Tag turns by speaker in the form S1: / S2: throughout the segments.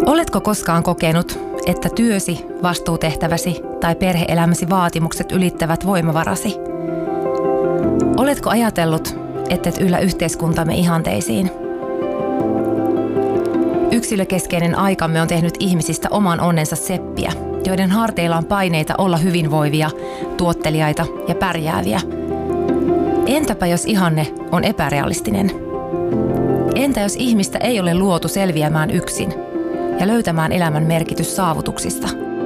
S1: Oletko koskaan kokenut, että työsi, vastuutehtäväsi tai perhe-elämäsi vaatimukset ylittävät voimavarasi? Oletko ajatellut, ettet yllä yhteiskuntamme ihanteisiin? Yksilökeskeinen aikamme on tehnyt ihmisistä oman onnensa seppiä, joiden harteilla on paineita olla hyvinvoivia, tuotteliaita ja pärjääviä. Entäpä jos ihanne on epärealistinen? Entä jos ihmistä ei ole luotu selviämään yksin ja löytämään elämän merkitys saavutuksista?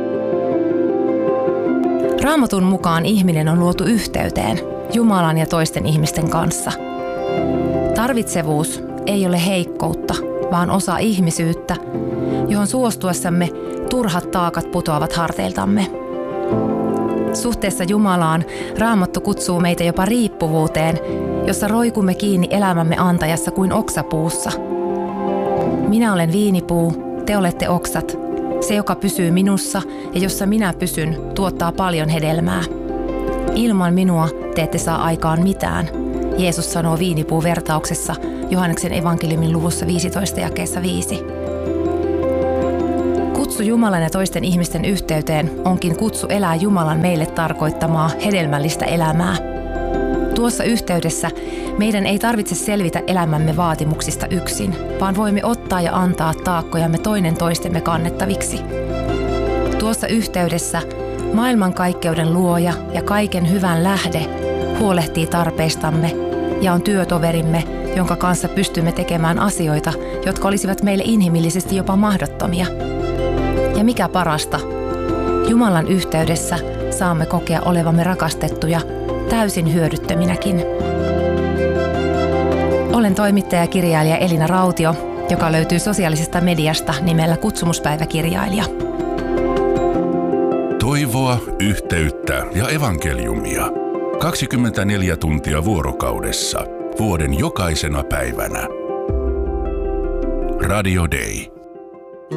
S1: Raamatun mukaan ihminen on luotu yhteyteen Jumalan ja toisten ihmisten kanssa. Tarvitsevuus ei ole heikkoutta, vaan osa ihmisyyttä, johon suostuessamme turhat taakat putoavat harteiltamme. Suhteessa Jumalaan Raamattu kutsuu meitä jopa riippuvuuteen, jossa roikumme kiinni elämämme antajassa kuin oksapuussa. Minä olen viinipuu, te olette oksat. Se, joka pysyy minussa ja jossa minä pysyn, tuottaa paljon hedelmää. Ilman minua te ette saa aikaan mitään, Jeesus sanoo viinipuuvertauksessa Johanneksen evankeliumin luvussa 15 jakeessa 5. Kutsu Jumalan ja toisten ihmisten yhteyteen onkin kutsu elää Jumalan meille tarkoittamaa hedelmällistä elämää. Tuossa yhteydessä meidän ei tarvitse selvitä elämämme vaatimuksista yksin, vaan voimme ottaa ja antaa taakkojamme toinen toistemme kannettaviksi. Tuossa yhteydessä maailmankaikkeuden luoja ja kaiken hyvän lähde huolehtii tarpeistamme ja on työtoverimme, jonka kanssa pystymme tekemään asioita, jotka olisivat meille inhimillisesti jopa mahdottomia. Ja mikä parasta, Jumalan yhteydessä saamme kokea olevamme rakastettuja täysin hyödyttöminäkin. Olen toimittaja ja kirjailija Elina Rautio, joka löytyy sosiaalisesta mediasta nimellä Kutsumuspäiväkirjailija.
S2: Toivoa, yhteyttä ja evankeliumia. 24 tuntia vuorokaudessa, vuoden jokaisena päivänä. Radio Day.